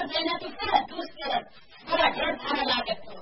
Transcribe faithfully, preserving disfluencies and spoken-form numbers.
देना तो क्या दूसरी तरफ बड़ा ढेर खाना ला के